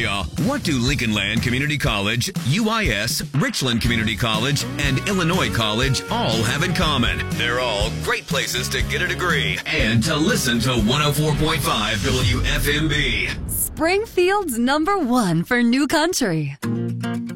y'all. What do Lincoln Land Community College, UIS, Richland Community College, and Illinois College all have in common? They're all great places to get a degree and to listen to 104.5 WFMB. Springfield's #1 for new country.